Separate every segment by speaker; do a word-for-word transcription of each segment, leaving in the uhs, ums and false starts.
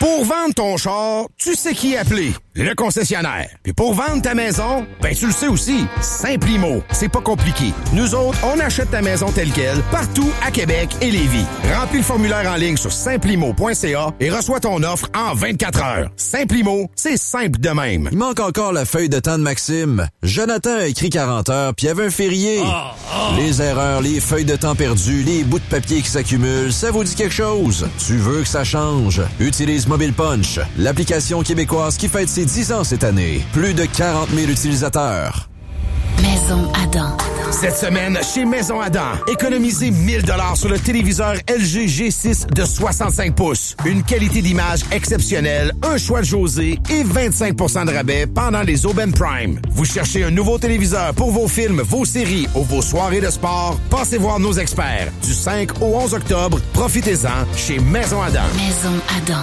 Speaker 1: Pour vendre ton char, tu sais qui appeler. Le concessionnaire. Puis pour vendre ta maison, ben tu le sais aussi. Simplimo. C'est pas compliqué. Nous autres, on achète ta maison telle quelle, partout à Québec et Lévis. Remplis le formulaire en ligne sur simplimo point c a et reçois ton offre en vingt-quatre heures. Simplimo, c'est simple de même.
Speaker 2: Il manque encore la feuille de temps de Maxime. Jonathan a écrit quarante heures, puis il y avait un férié. Oh, oh. Les erreurs, les feuilles de temps perdues, les bouts de papier qui s'accumulent, ça vous dit quelque chose? Tu veux que ça change? Utilise Mobile Punch, l'application québécoise qui fête ses dix ans cette année. Plus de quarante mille utilisateurs.
Speaker 3: Maison Adam.
Speaker 1: Cette semaine, chez Maison Adam, économisez mille dollars sur le téléviseur L G G six de soixante-cinq pouces. Une qualité d'image exceptionnelle, un choix de José et vingt-cinq pour cent de rabais pendant les Aubaine Prime. Vous cherchez un nouveau téléviseur pour vos films, vos séries ou vos soirées de sport? Passez voir nos experts. Du cinq au onze octobre, profitez-en chez Maison Adam.
Speaker 3: Maison Adam.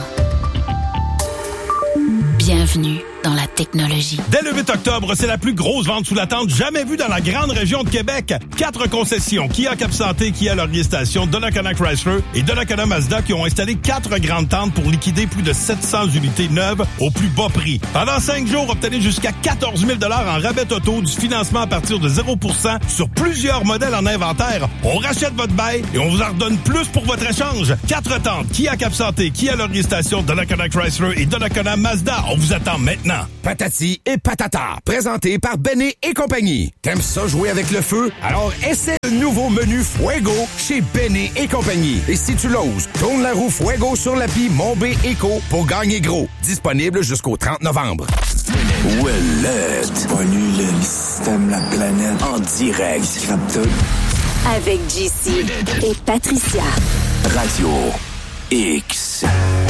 Speaker 3: Bienvenue dans la technologie.
Speaker 4: Dès le huit octobre, c'est la plus grosse vente sous la tente jamais vue dans la grande région de Québec. Quatre concessions, Kia Cap Santé, Kia Laurier Station, Donnacona Chrysler et Donnacona Mazda qui ont installé quatre grandes tentes pour liquider plus de sept cents unités neuves au plus bas prix. Pendant cinq jours, obtenez jusqu'à quatorze mille dollars en rabais auto, du financement à partir de zéro pour cent sur plusieurs modèles en inventaire. On rachète votre bail et on vous en redonne plus pour votre échange. Quatre tentes, Kia Cap Santé, Kia Laurier Station, Donnacona Chrysler et Donnacona Mazda. On vous attend maintenant.
Speaker 1: Patati et patata, présenté par Benné et compagnie. T'aimes ça jouer avec le feu? Alors essaie le nouveau menu Fuego chez Benné et compagnie. Et si tu l'oses, tourne la roue Fuego sur l'appli Mon B Eco pour gagner gros. Disponible jusqu'au trente novembre.
Speaker 5: Ouellette. Pollue le système, la planète. En direct. Scrap tout.
Speaker 3: Avec J C et Patricia.
Speaker 5: Radio X.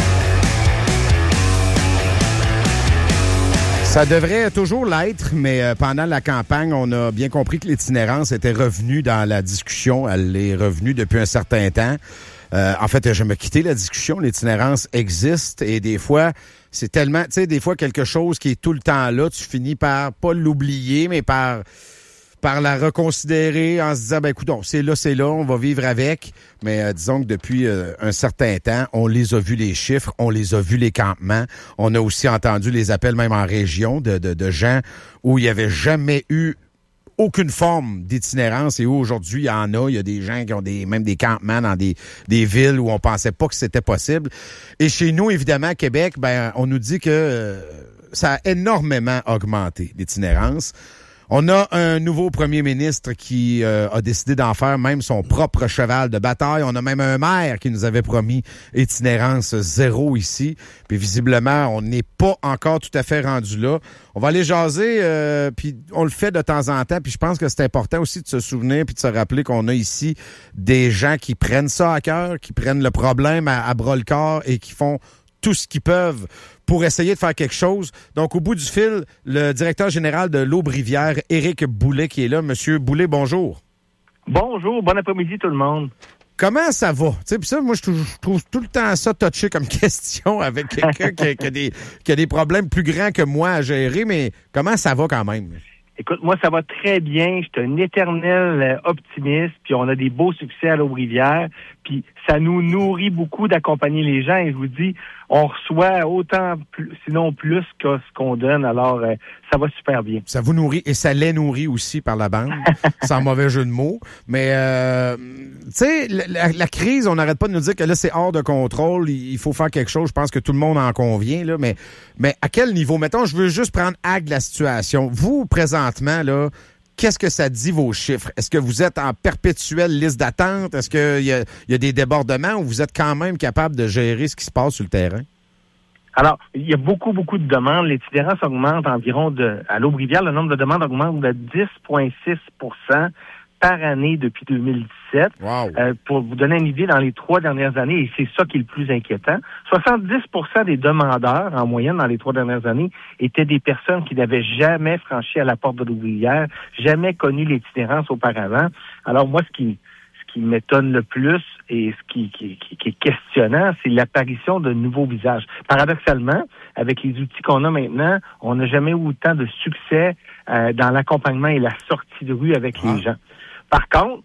Speaker 6: Ça devrait toujours l'être, mais euh, pendant la campagne, on a bien compris que l'itinérance était revenue dans la discussion. Elle est revenue depuis un certain temps. Euh, en fait, je me quittais la discussion. L'itinérance existe et des fois, c'est tellement, tu sais, des fois quelque chose qui est tout le temps là, tu finis par pas l'oublier, mais par par la reconsidérer en se disant, ben écoute, c'est là, c'est là, on va vivre avec. Mais euh, disons que depuis euh, un certain temps, on les a vus les chiffres, on les a vus les campements. On a aussi entendu les appels même en région de, de, de gens où il n'y avait jamais eu aucune forme d'itinérance et où aujourd'hui il y en a. Il y a des gens qui ont des même des campements dans des, des villes où on pensait pas que c'était possible. Et chez nous, évidemment, à Québec, ben on nous dit que euh, ça a énormément augmenté, l'itinérance. On a un nouveau premier ministre qui euh, a décidé d'en faire même son propre cheval de bataille. On a même un maire qui nous avait promis itinérance zéro ici. Puis visiblement, on n'est pas encore tout à fait rendu là. On va aller jaser, euh, puis on le fait de temps en temps. Puis je pense que c'est important aussi de se souvenir puis de se rappeler qu'on a ici des gens qui prennent ça à cœur, qui prennent le problème à, à bras-le-corps et qui font tout ce qu'ils peuvent pour essayer de faire quelque chose. Donc, au bout du fil, le directeur général de l'Aube-Rivière, Éric Boulay, qui est là. Monsieur Boulay, bonjour.
Speaker 7: Bonjour, bon après-midi tout le monde.
Speaker 6: Comment ça va? Tu sais, puis ça, moi, je trouve, je trouve tout le temps ça touché comme question avec quelqu'un qui, qui, a des, qui a des problèmes plus grands que moi à gérer, mais comment ça va quand même?
Speaker 7: Écoute, moi, ça va très bien. Je suis un éternel optimiste, puis on a des beaux succès à l'Aube-Rivière, puis ça nous nourrit beaucoup d'accompagner les gens. Et je vous dis, on reçoit autant, plus, sinon plus, que ce qu'on donne. Alors, euh, ça va super bien. Ça
Speaker 6: vous nourrit et ça les nourrit aussi par la bande, sans mauvais jeu de mots. Mais, euh, tu sais, la, la crise, on n'arrête pas de nous dire que là, c'est hors de contrôle. Il faut faire quelque chose. Je pense que tout le monde en convient, là. Mais, mais à quel niveau? Mettons, je veux juste prendre acte de la situation. Vous, présentement, là, qu'est-ce que ça dit, vos chiffres? Est-ce que vous êtes en perpétuelle liste d'attente? Est-ce qu'il y a, il y a des débordements ou vous êtes quand même capable de gérer ce qui se passe sur le terrain?
Speaker 7: Alors, il y a beaucoup, beaucoup de demandes. L'itinérance augmente environ de, à l'Aube-Rivière, le nombre de demandes augmente de dix virgule six pour cent par année depuis deux mille dix-sept.
Speaker 6: Wow.
Speaker 7: Euh, pour vous donner une idée, dans les trois dernières années, et c'est ça qui est le plus inquiétant, soixante-dix pour cent des demandeurs, en moyenne, dans les trois dernières années, étaient des personnes qui n'avaient jamais franchi à la porte de l'Aube-Rivière, jamais connu l'itinérance auparavant. Alors moi, ce qui, ce qui m'étonne le plus et ce qui, qui, qui, qui est questionnant, c'est l'apparition de nouveaux visages. Paradoxalement, avec les outils qu'on a maintenant, on n'a jamais eu autant de succès euh, dans l'accompagnement et la sortie de rue avec ah. les gens. Par contre,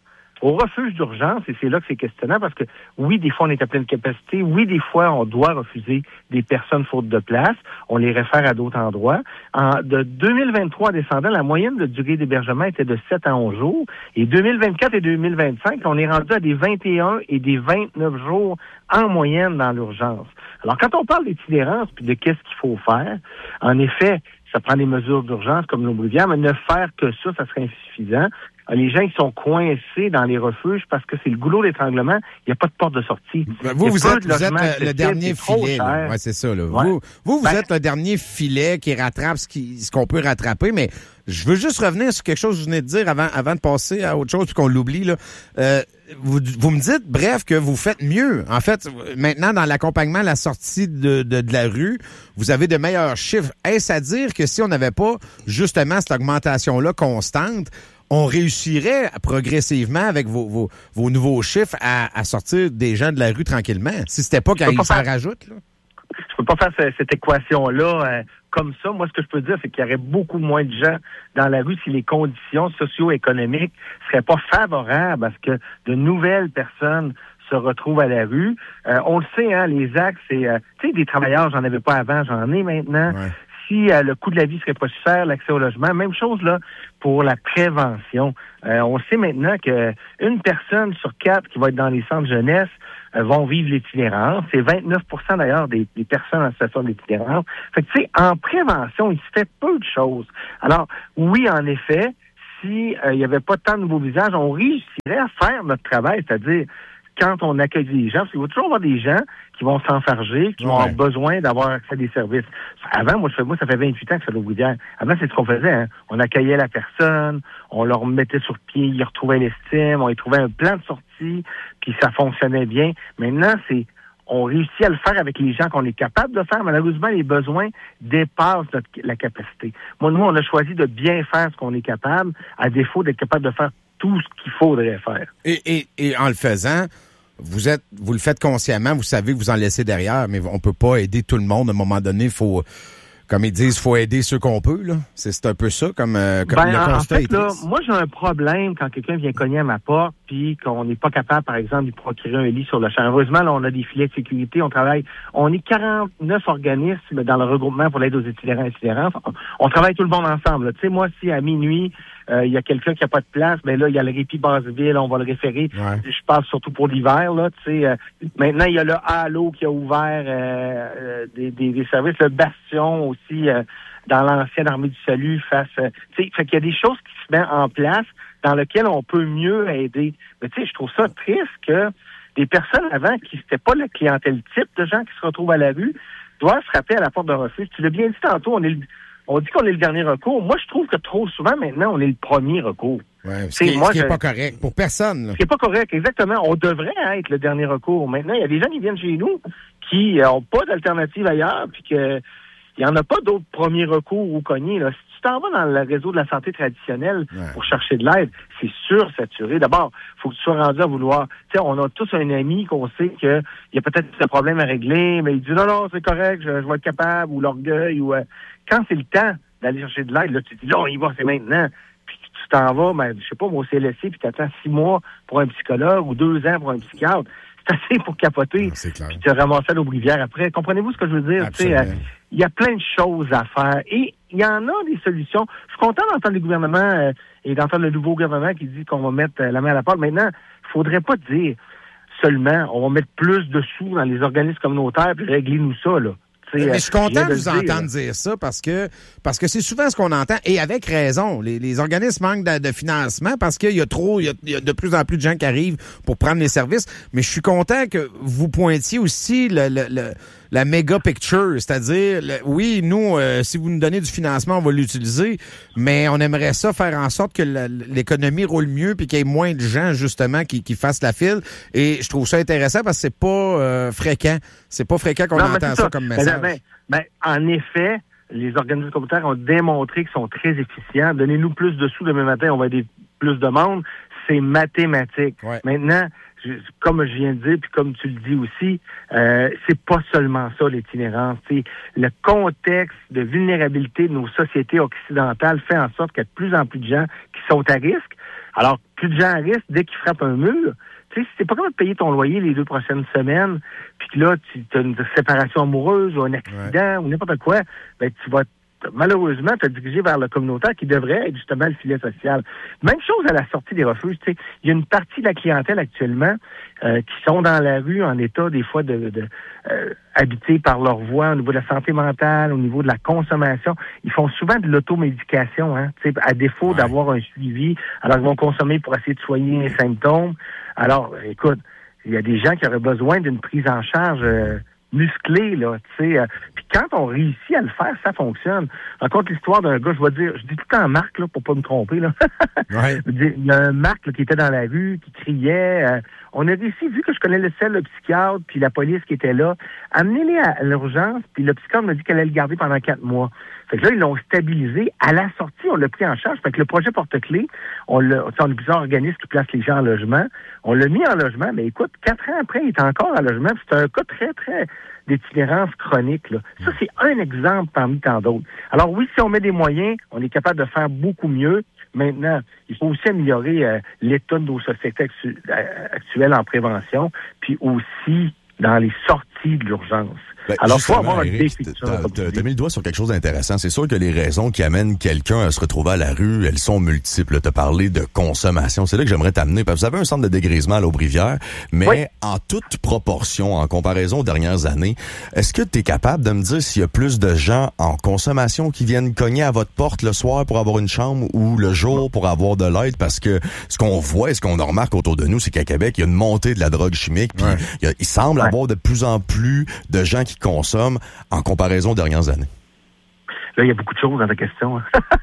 Speaker 7: Au refuge d'urgence, et c'est là que c'est questionnant, parce que oui, des fois, on est à pleine capacité. Oui, des fois, on doit refuser des personnes faute de place. On les réfère à d'autres endroits. En, de deux mille vingt-trois descendant, la moyenne de durée d'hébergement était de sept à onze jours. Et deux mille vingt-quatre et deux mille vingt-cinq, on est rendu à des vingt et un et des vingt-neuf jours en moyenne dans l'urgence. Alors, quand on parle d'itinérance puis de qu'est-ce qu'il faut faire, en effet, ça prend des mesures d'urgence comme nos bruyères, mais ne faire que ça, ça serait insuffisant. Les gens qui sont coincés dans les refuges parce que c'est le goulot d'étranglement, il n'y a pas de porte de sortie.
Speaker 6: Ben, vous, vous êtes, vous êtes le, le dernier filet. Ouais, c'est ça. Là. Ouais. Vous, vous, vous ben, êtes le dernier filet qui rattrape ce, qui, ce qu'on peut rattraper, mais je veux juste revenir sur quelque chose que vous venez de dire avant, avant de passer à autre chose puis qu'on l'oublie. Là. Euh, vous, vous me dites, bref, que vous faites mieux. En fait, maintenant, dans l'accompagnement à la sortie de, de, de la rue, vous avez de meilleurs chiffres. Est-ce à dire que si on n'avait pas justement cette augmentation-là constante, on réussirait progressivement avec vos, vos, vos nouveaux chiffres à, à sortir des gens de la rue tranquillement? Si c'était pas qu'ils s'en rajoutent, là.
Speaker 7: Je peux pas faire ce, cette équation-là euh, comme ça. Moi, ce que je peux dire, c'est qu'il y aurait beaucoup moins de gens dans la rue si les conditions socio-économiques seraient pas favorables à ce que de nouvelles personnes se retrouvent à la rue. Euh, on le sait, hein, les actes, c'est... Euh, tu sais, des travailleurs, j'en avais pas avant, j'en ai maintenant. Ouais. Si euh, le coût de la vie serait pas cher, l'accès au logement, même chose là pour la prévention. Euh, on sait maintenant que une personne sur quatre qui va être dans les centres jeunesse euh, vont vivre l'itinérance. C'est vingt-neuf pour cent d'ailleurs des, des personnes en situation d'itinérance. Fait que tu sais, en prévention, il se fait peu de choses. Alors oui, en effet, si euh, il y avait pas tant de nouveaux visages, on réussirait à faire notre travail, c'est-à-dire quand on accueille des gens, parce qu'il va toujours avoir des gens qui vont s'enfarger, qui ouais. vont avoir besoin d'avoir accès à des services. Avant, moi, je fais, moi, ça fait vingt-huit ans que je fais de l'ouvrière. Avant, c'est ce qu'on faisait, hein. On accueillait la personne, on leur mettait sur pied, ils retrouvaient l'estime, on y trouvait un plan de sortie, puis ça fonctionnait bien. Maintenant, c'est, on réussit à le faire avec les gens qu'on est capable de faire. Malheureusement, les besoins dépassent notre, la capacité. Moi, nous, on a choisi de bien faire ce qu'on est capable, à défaut d'être capable de faire tout ce qu'il faudrait faire.
Speaker 6: Et, et, et en le faisant, vous êtes, vous le faites consciemment, vous savez que vous en laissez derrière, mais on peut pas aider tout le monde. À un moment donné, il faut, comme ils disent, faut aider ceux qu'on peut, là. C'est, c'est un peu ça, comme, euh, comme
Speaker 7: ben,
Speaker 6: le constat.
Speaker 7: En fait, là, moi, j'ai un problème quand quelqu'un vient cogner à ma porte puis qu'on n'est pas capable, par exemple, de procurer un lit sur le champ. Heureusement, là, on a des filets de sécurité, on travaille, on est quarante-neuf organismes dans le regroupement pour l'aide aux itinérants et itinérantes. On travaille tout le monde ensemble. Tu sais, moi, si à minuit, il euh, y a quelqu'un qui n'a pas de place, ben là, il y a le répit Basseville, on va le référer. Ouais. Je parle surtout pour l'hiver, là, tu sais. Euh, maintenant, il y a le Halo qui a ouvert euh, euh, des, des, des services, le Bastion aussi, euh, dans l'ancienne Armée du Salut, face... Euh, tu sais, fait qu'il y a des choses qui se mettent en place dans lesquelles on peut mieux aider. Mais tu sais, je trouve ça triste que des personnes avant qui n'étaient pas la clientèle type de gens qui se retrouvent à la rue doivent frapper à la porte de refuge. Tu l'as bien dit tantôt, on est le... On dit qu'on est le dernier recours. Moi, je trouve que trop souvent, maintenant, on est le premier recours.
Speaker 6: Ouais, ce qui n'est pas correct pour personne. Là.
Speaker 7: Ce qui n'est pas correct, exactement. On devrait être le dernier recours. Maintenant, il y a des gens qui viennent chez nous qui n'ont pas d'alternative ailleurs, puis que il n'y en a pas d'autres premiers recours ou cognés. Là. Si tu t'en vas dans le réseau de la santé traditionnelle ouais. pour chercher de l'aide, c'est sursaturé. D'abord, il faut que tu sois rendu à vouloir... Tu sais, on a tous un ami qu'on sait qu'il y a peut-être un problème à régler, mais il dit « Non, non, c'est correct, je, je vais être capable », ou l'orgueil, ou... Euh, quand c'est le temps d'aller chercher de l'aide, là, tu te dis, là, on y va, c'est maintenant. Puis tu t'en vas, ben, je sais pas, moi, au C L S C, puis tu attends six mois pour un psychologue ou deux ans pour un psychiatre. C'est assez pour capoter.
Speaker 6: C'est clair.
Speaker 7: Puis te ramasser à l'Aubrivière après. Comprenez-vous ce que je veux dire? Il euh, y a plein de choses à faire. Et il y en a des solutions. Je suis content d'entendre le gouvernement euh, et d'entendre le nouveau gouvernement qui dit qu'on va mettre euh, la main à la porte. Maintenant, il faudrait pas dire seulement, on va mettre plus de sous dans les organismes communautaires puis régler-nous ça, là.
Speaker 6: Mais je suis content de vous entendre dire ça parce que parce que c'est souvent ce qu'on entend et avec raison. Les, les organismes manquent de, de financement parce qu'il y a trop, il y a, il y a de plus en plus de gens qui arrivent pour prendre les services. Mais je suis content que vous pointiez aussi le, le, le la méga picture, c'est-à-dire, le, oui, nous, euh, si vous nous donnez du financement, on va l'utiliser, mais on aimerait ça faire en sorte que la, l'économie roule mieux puis qu'il y ait moins de gens, justement, qui, qui fassent la file. Et je trouve ça intéressant parce que c'est pas euh, fréquent. C'est pas fréquent qu'on non, entend ça. ça comme message.
Speaker 7: Ben, ben, en effet, les organismes communautaires ont démontré qu'ils sont très efficients. Donnez-nous plus de sous demain matin, on va aider plus de monde. C'est mathématique. Ouais. Maintenant, je, comme je viens de dire, puis comme tu le dis aussi, euh, c'est pas seulement ça, l'itinérance. T'sais, le contexte de vulnérabilité de nos sociétés occidentales fait en sorte qu'il y a de plus en plus de gens qui sont à risque. Alors, plus de gens à risque dès qu'ils frappent un mur. Tu sais, si t'es pas capable de payer ton loyer les deux prochaines semaines, puis que là, tu as une séparation amoureuse ou un accident ouais. ou n'importe quoi, ben tu vas malheureusement te diriger vers le communautaire qui devrait être justement le filet social. Même chose à la sortie des refuges. Tu sais, il y a une partie de la clientèle actuellement euh, qui sont dans la rue en état des fois de, de euh, habités par leur voix au niveau de la santé mentale, au niveau de la consommation. Ils font souvent de l'automédication, hein, tu sais, à défaut ouais. d'avoir un suivi. Alors ils vont consommer pour essayer de soigner les symptômes. Alors, écoute, il y a des gens qui auraient besoin d'une prise en charge euh, musclé, là, tu sais. Euh, puis quand on réussit à le faire, ça fonctionne. Je raconte l'histoire d'un gars, je vais dire, je dis tout le temps Marc, là, pour pas me tromper, là. Ouais. Il y a un Marc, là, qui était dans la rue, qui criait. Euh, on a réussi, vu que je connais le seul, le psychiatre, puis la police qui était là, amenez-les à l'urgence, puis le psychiatre m'a dit qu'elle allait le garder pendant quatre mois. Fait que là, ils l'ont stabilisé. À la sortie, on l'a pris en charge. Fait que le projet porte-clés, on l'a, on a plusieurs organismes qui placent les gens en logement. On l'a mis en logement, mais écoute, quatre ans après, il est encore en logement. C'est un cas très, très d'itinérance chronique, là. Ça, c'est un exemple parmi tant d'autres. Alors oui, si on met des moyens, on est capable de faire beaucoup mieux. Maintenant, il faut aussi améliorer euh, l'état de nos sociétés actu- actuelles en prévention, puis aussi dans les sorties de l'urgence.
Speaker 8: Ben,
Speaker 7: Alors, il faut avoir un
Speaker 8: Éric,
Speaker 7: défi.
Speaker 8: T'as, t'as, t'as mis le doigt sur quelque chose d'intéressant. C'est sûr que les raisons qui amènent quelqu'un à se retrouver à la rue, elles sont multiples. T'as parlé de consommation. C'est là que j'aimerais t'amener. Parce que vous avez un centre de dégrisement à l'Aubrivière, mais oui. en toute proportion, en comparaison aux dernières années, est-ce que t'es capable de me dire s'il y a plus de gens en consommation qui viennent cogner à votre porte le soir pour avoir une chambre ou le jour pour avoir de l'aide? Parce que ce qu'on voit et ce qu'on remarque autour de nous, c'est qu'à Québec, il y a une montée de la drogue chimique. Puis ouais. il, y a, il semble ouais. avoir de plus en plus de gens qui consomment en comparaison aux dernières années.
Speaker 7: Là, il y a beaucoup de choses dans ta question.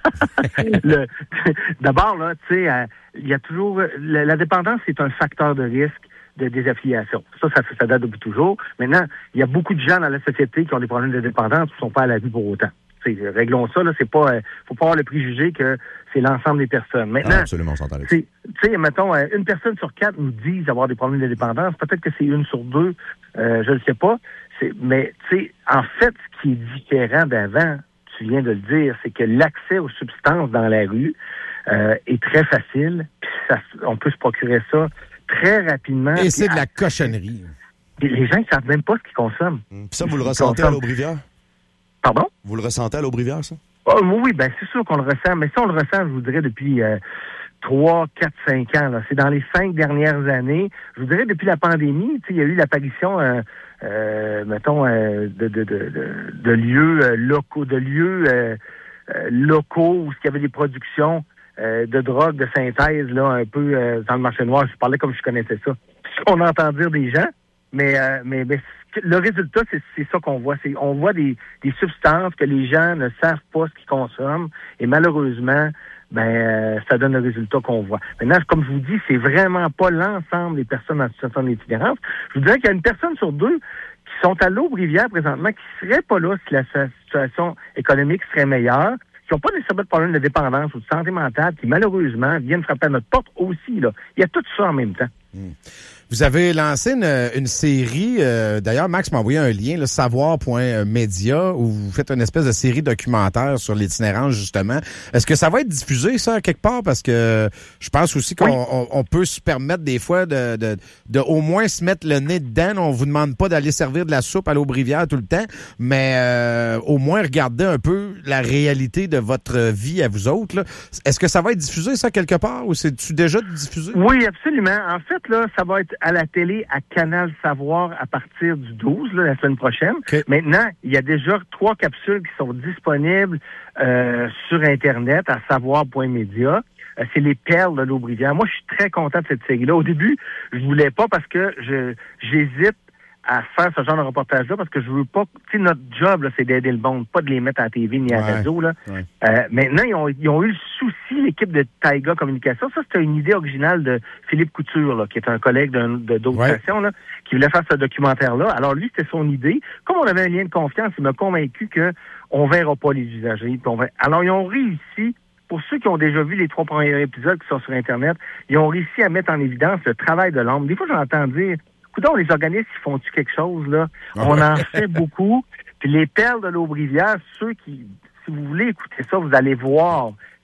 Speaker 7: Le, d'abord, là, tu sais, euh, il y a toujours... La, la dépendance, c'est un facteur de risque de désaffiliation. Ça, ça, ça date depuis toujours. Maintenant, il y a beaucoup de gens dans la société qui ont des problèmes de dépendance qui ne sont pas à la rue pour autant. T'sais, réglons ça, là, c'est pas... Euh, faut pas avoir le préjugé que c'est l'ensemble des personnes. Maintenant, ah, absolument, on s'entend là. Tu sais, mettons, euh, une personne sur quatre nous dit avoir des problèmes de dépendance. Peut-être que c'est une sur deux, euh, je ne sais pas. C'est, mais, tu sais, en fait, ce qui est différent d'avant, tu viens de le dire, c'est que l'accès aux substances dans la rue euh, est très facile. Puis ça, on peut se procurer ça très rapidement.
Speaker 6: Et c'est de la cochonnerie.
Speaker 7: Les gens ne savent même pas ce qu'ils consomment.
Speaker 8: Puis ça, vous le ressentez à l'Aubrivière?
Speaker 7: Pardon?
Speaker 8: Vous le ressentez à l'Aubrivière, ça?
Speaker 7: Oh, oui, ben c'est sûr qu'on le ressent. Mais ça, on le ressent, je vous dirais, depuis euh, trois, quatre, cinq ans. Là. C'est dans les cinq dernières années. Je vous dirais, depuis la pandémie, il y a eu l'apparition... Euh, Euh, mettons, euh, de, de, de, de, de lieux euh, locaux, de lieux euh, euh, locaux où il y avait des productions euh, de drogue, de synthèse, là, un peu euh, dans le marché noir. Je parlais comme je connaissais ça. On entend dire des gens, mais, euh, mais, mais le résultat, c'est, c'est ça qu'on voit. C'est, on voit des, des substances que les gens ne savent pas ce qu'ils consomment, et malheureusement, ben euh, ça donne le résultat qu'on voit. Maintenant, comme je vous dis, c'est vraiment pas l'ensemble des personnes en situation d'itinérance. Je vous dirais qu'il y a une personne sur deux qui sont à l'Aubrivière présentement qui seraient pas là si la situation économique serait meilleure, qui n'ont pas nécessairement de problème de dépendance ou de santé mentale, qui malheureusement viennent frapper à notre porte aussi. Là. Il y a tout ça en même temps.
Speaker 6: Mmh. Vous avez lancé une, une série, euh, d'ailleurs Max m'a envoyé un lien, le savoir point media, où vous faites une espèce de série documentaire sur l'itinérance justement. Est-ce que ça va être diffusé ça quelque part? Parce que je pense aussi qu'on oui. on, on peut se permettre des fois de, de, de au moins se mettre le nez dedans. On vous demande pas d'aller servir de la soupe à l'Aubrivière tout le temps, mais euh, au moins regarder un peu la réalité de votre vie à vous autres. Là. Est-ce que ça va être diffusé ça quelque part ou c'est-tu déjà diffusé?
Speaker 7: Oui, absolument. En fait, là, ça va être à la télé à Canal Savoir à partir du douze, là, la semaine prochaine. Okay. Maintenant, il y a déjà trois capsules qui sont disponibles euh, sur Internet à savoir point media. Euh, c'est les perles de l'Aubrivière. Moi, je suis très content de cette série-là. Au début, je voulais pas parce que je j'hésite à faire ce genre de reportage-là parce que je veux pas... Tu sais, notre job, là, c'est d'aider le monde, pas de les mettre à la T V ni à la ouais. radio. Là. Ouais. Euh, maintenant, ils ont, ils ont eu le souci, l'équipe de Taiga Communication. Ça, c'était une idée originale de Philippe Couture, là, qui est un collègue d'un, de, d'autres ouais. stations, là, qui voulait faire ce documentaire-là. Alors, lui, c'était son idée. Comme on avait un lien de confiance, il m'a convaincu qu'on verra pas les usagers. Puis on va... Alors, ils ont réussi... Pour ceux qui ont déjà vu les trois premiers épisodes qui sont sur Internet, ils ont réussi à mettre en évidence le travail de l'homme. Des fois, j'entends dire... Coudonc, les organismes, ils font-tu quelque chose, là? On en fait beaucoup. Puis les perles de l'Aubrivière, ceux qui, si vous voulez écouter ça, vous allez voir ce qui se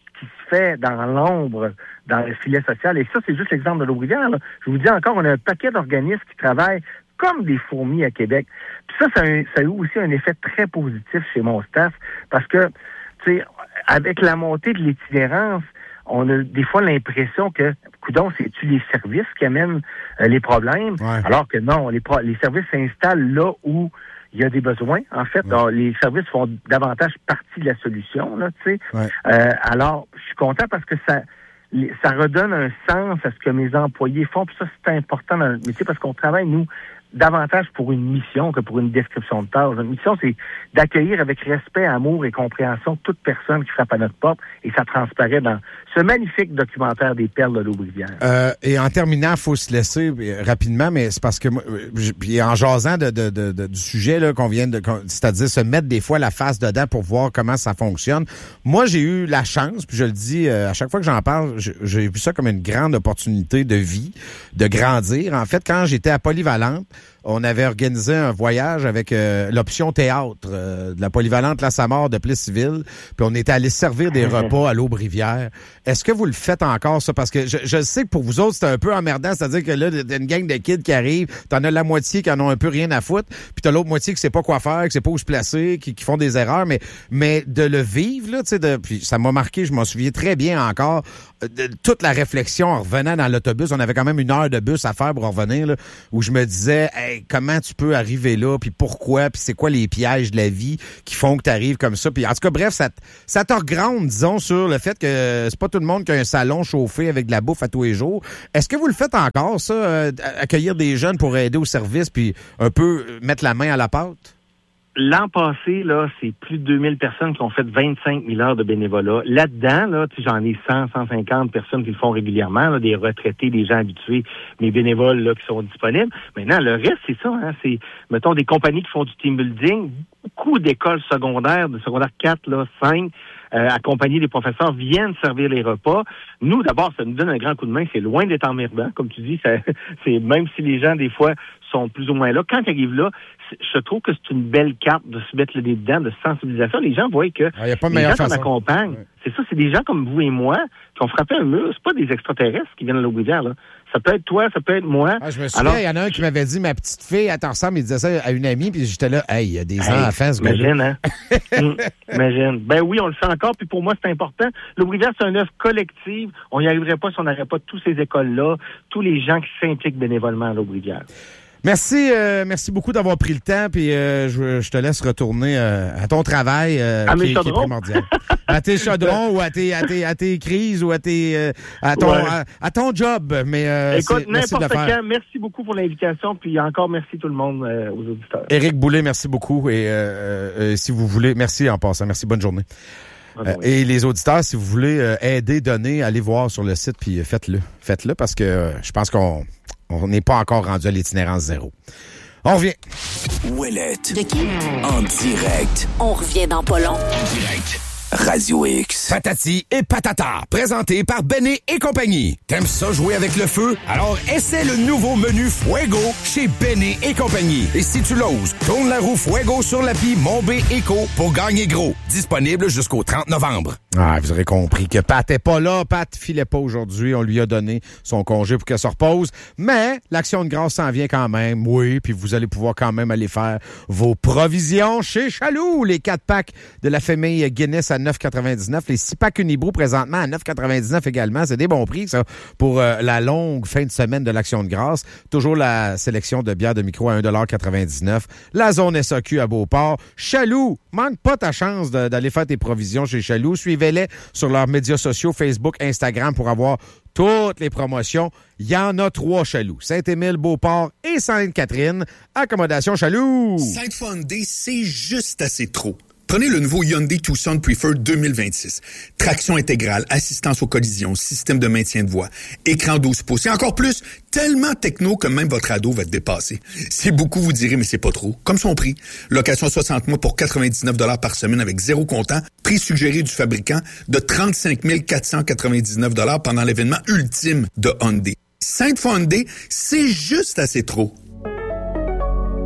Speaker 7: fait dans l'ombre, dans le filet social. Et ça, c'est juste l'exemple de l'Aubrivière. Là. Je vous dis encore, on a un paquet d'organismes qui travaillent comme des fourmis à Québec. Puis ça, ça a, eu, ça a eu aussi un effet très positif chez mon staff parce que, tu sais, avec la montée de l'itinérance, on a des fois l'impression que, coudonc, c'est-tu les services qui amènent euh, les problèmes? Ouais. Alors que non, les, pro- les services s'installent là où il y a des besoins. En fait, ouais. alors, les services font davantage partie de la solution, là, tu sais. Ouais. Euh, alors, je suis content parce que ça, ça redonne un sens à ce que mes employés font. Puis ça, c'est important dans le métier parce qu'on travaille, nous, davantage pour une mission que pour une description de tâche. Une mission, c'est d'accueillir avec respect, amour et compréhension toute personne qui frappe à notre porte, et ça transparaît dans ce magnifique documentaire des perles de l'Aubrivière.
Speaker 6: Euh, et en terminant, il faut se laisser rapidement, mais c'est parce que puis en jasant de, de, de, de, du sujet là qu'on vient de, c'est-à-dire se mettre des fois la face dedans pour voir comment ça fonctionne. Moi, j'ai eu la chance, puis je le dis euh, à chaque fois que j'en parle, j'ai vu ça comme une grande opportunité de vie, de grandir. En fait, quand j'étais à Polyvalente, on avait organisé un voyage avec euh, l'option théâtre euh, de la Polyvalente La Samar de Plessisville, puis on était allé servir des repas à l'Aubrivière. Est-ce que vous le faites encore, ça? Parce que je, je sais que pour vous autres, c'est un peu emmerdant, c'est-à-dire que là, t'as une gang de kids qui arrivent, t'en as la moitié qui en ont un peu rien à foutre, puis t'as l'autre moitié qui sait pas quoi faire, qui sait pas où se placer, qui, qui font des erreurs, mais mais de le vivre, là, tu sais, de, puis ça m'a marqué, je m'en souviens très bien encore, de toute la réflexion en revenant dans l'autobus. On avait quand même une heure de bus à faire pour revenir, là, où je me disais, hey, comment tu peux arriver là, puis pourquoi, puis c'est quoi les pièges de la vie qui font que tu arrives comme ça. Puis en tout cas, bref, ça, ça te regrande, disons, sur le fait que c'est pas tout le monde qui a un salon chauffé avec de la bouffe à tous les jours. Est-ce que vous le faites encore, ça, euh, accueillir des jeunes pour aider au service, puis un peu mettre la main à la pâte?
Speaker 7: L'an passé, là, c'est plus de deux mille personnes qui ont fait vingt-cinq mille heures de bénévolat. Là-dedans, là, tu sais, j'en ai cent, cent cinquante personnes qui le font régulièrement, là, des retraités, des gens habitués, mes bénévoles là, qui sont disponibles. Maintenant, le reste, c'est ça, hein, c'est, mettons, des compagnies qui font du team building, beaucoup d'écoles secondaires, de secondaire quatre, là, cinq, euh, accompagner des professeurs, viennent servir les repas. Nous, d'abord, ça nous donne un grand coup de main. C'est loin d'être emmerdant, comme tu dis. Ça, c'est même si les gens, des fois, sont plus ou moins là. Quand ils arrivent là, je trouve que c'est une belle carte de se mettre le nez dedans, de sensibilisation. Les gens voient que
Speaker 6: ah, y a pas de
Speaker 7: les gens
Speaker 6: façon.
Speaker 7: qu'on accompagne, ouais. c'est ça, c'est des gens comme vous et moi qui ont frappé un mur. C'est pas des extraterrestres qui viennent à l'Aubrivière, là. Ça peut être toi, ça peut être moi.
Speaker 6: Ah, je me souviens, il y en a un qui m'avait dit, ma petite fille, elle t'en ressemble, il disait ça à une amie, puis j'étais là, hey, il y a des hey, enfants, ce gars-là.
Speaker 7: Imagine, hein? mmh, imagine. Ben oui, on le fait encore, puis pour moi, c'est important. L'Aubrivière, c'est une œuvre collective. On n'y arriverait pas si on n'aurait pas tous ces écoles-là, tous les gens qui s'impliquent bénévolement à l'Aubrivière.
Speaker 6: Merci, euh, merci beaucoup d'avoir pris le temps, puis euh, je, je te laisse retourner euh, à ton travail euh,
Speaker 7: à
Speaker 6: qui,
Speaker 7: mes
Speaker 6: qui est primordial. À tes chaudrons ou à tes, à tes, à tes crises ou à tes, euh, à ton, ouais. à, à ton job. Mais euh,
Speaker 7: écoute,
Speaker 6: c'est, merci
Speaker 7: n'importe
Speaker 6: de le faire.
Speaker 7: Quand, merci beaucoup pour l'invitation, puis encore merci tout le monde euh, aux auditeurs.
Speaker 6: Éric Boulay, merci beaucoup, et euh, euh, si vous voulez, merci en passant, merci, bonne journée. Euh, et les auditeurs, si vous voulez euh, aider, donner, allez voir sur le site, puis faites-le, faites-le, parce que euh, je pense qu'on on n'est pas encore rendu à l'itinérance zéro. On revient.
Speaker 5: Ouellette.
Speaker 3: De qui?
Speaker 5: En direct.
Speaker 3: On revient dans pas long.
Speaker 5: En direct. Radio X.
Speaker 1: Patati et patata, présenté par Béné et compagnie. T'aimes ça jouer avec le feu? Alors essaie le nouveau menu Fuego chez Béné et compagnie. Et si tu l'oses, tourne la roue Fuego sur l'appli Mon B Eco pour gagner gros. Disponible jusqu'au trente novembre.
Speaker 6: Ah, vous aurez compris que Pat est pas là. Pat filait pas aujourd'hui. On lui a donné son congé pour qu'elle se repose. Mais l'action de grâce s'en vient quand même. Oui, puis vous allez pouvoir quand même aller faire vos provisions chez Chaloux. Les quatre packs de la famille Guinness à neuf quatre-vingt-dix-neuf. Les six packs Unibrou présentement à neuf quatre-vingt-dix-neuf également. C'est des bons prix, ça, pour euh, la longue fin de semaine de l'Action de grâce. Toujours la sélection de bières de micro à un dollar quatre-vingt-dix-neuf. La zone S A Q à Beauport. Chaloux, manque pas ta chance de, d'aller faire tes provisions chez Chaloux. Suivez-les sur leurs médias sociaux, Facebook, Instagram, pour avoir toutes les promotions. Il y en a trois Chaloux. Saint-Émile, Beauport et Sainte-Catherine. Accommodation Chaloux.
Speaker 9: Sainte-Foy, c'est juste assez trop. Prenez le nouveau Hyundai Tucson Preferred deux mille vingt-six. Traction intégrale, assistance aux collisions, système de maintien de voie, écran douze pouces et encore plus, tellement techno que même votre ado va te dépasser. C'est beaucoup, vous direz, mais c'est pas trop. Comme son prix. Location soixante mois pour quatre-vingt-dix-neuf dollars par semaine avec zéro comptant. Prix suggéré du fabricant de trente-cinq mille quatre cent quatre-vingt-dix-neuf dollars pendant l'événement ultime de Hyundai. Sainte-Foy Hyundai, c'est juste assez trop.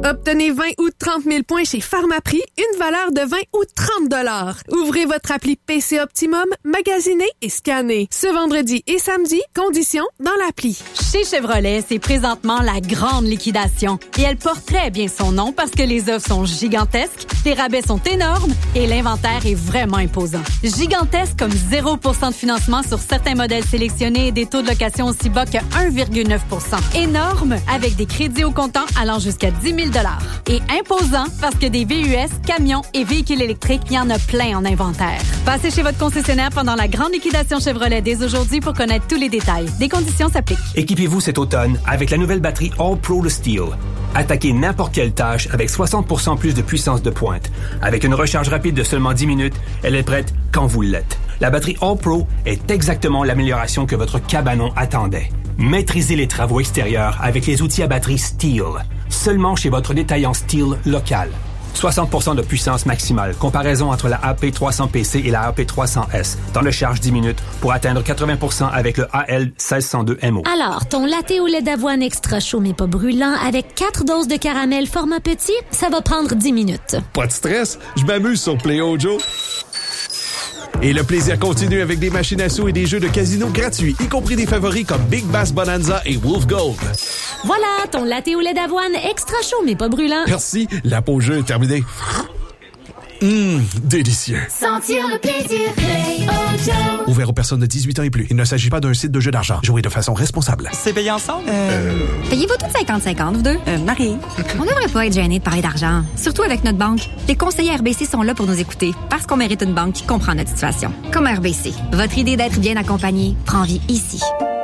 Speaker 10: Obtenez vingt ou trente mille points chez Pharmaprix, une valeur de vingt ou trente dollars. Ouvrez votre appli P C Optimum, magasinez et scannez. Ce vendredi et samedi, conditions dans l'appli.
Speaker 11: Chez Chevrolet, c'est présentement la grande liquidation. Et elle porte très bien son nom parce que les offres sont gigantesques, les rabais sont énormes et l'inventaire est vraiment imposant. Gigantesque comme zéro pour cent de financement sur certains modèles sélectionnés et des taux de location aussi bas que un virgule neuf pour cent. Énorme avec des crédits au comptant allant jusqu'à dix mille dollars. Et imposant parce que des V U S, camions et véhicules électriques, il y en a plein en inventaire. Passez chez votre concessionnaire pendant la grande liquidation Chevrolet dès aujourd'hui pour connaître tous les détails. Des conditions s'appliquent.
Speaker 12: Équipez-vous cet automne avec la nouvelle batterie All Pro de Steel. Attaquez n'importe quelle tâche avec soixante pour cent plus de puissance de pointe. Avec une recharge rapide de seulement dix minutes, elle est prête quand vous l'êtes. La batterie All Pro est exactement l'amélioration que votre cabanon attendait. Maîtrisez les travaux extérieurs avec les outils à batterie Steel. Seulement chez votre détaillant Steel local. soixante pour cent de puissance maximale. Comparaison entre la A P trois cents P C et la A P trois cents S. Temps de charge dix minutes pour atteindre quatre-vingts pour cent avec le A L seize cent deux M O.
Speaker 13: Alors, ton latte au lait d'avoine extra chaud mais pas brûlant avec quatre doses de caramel format petit, ça va prendre dix minutes.
Speaker 14: Pas de stress, je m'amuse sur Play Ojo. Et le plaisir continue avec des machines à sous et des jeux de casino gratuits, y compris des favoris comme Big Bass Bonanza et Wolf Gold.
Speaker 13: Voilà, ton latte au lait d'avoine extra chaud mais pas brûlant.
Speaker 14: Merci, la pause jeu est terminée. Hum, délicieux.
Speaker 15: Sentir le plaisir, Play Ojo.
Speaker 14: Ouvert aux personnes de dix-huit ans et plus. Il ne s'agit pas d'un site de jeu d'argent. Jouez de façon responsable.
Speaker 16: C'est payé ensemble?
Speaker 17: Euh... Payez-vous toutes cinquante cinquante, vous deux?
Speaker 16: Euh, Marie.
Speaker 17: On devrait pas être gêné de parler d'argent. Surtout avec notre banque. Les conseillers R B C sont là pour nous écouter. Parce qu'on mérite une banque qui comprend notre situation. Comme R B C. Votre idée d'être bien accompagné prend vie ici.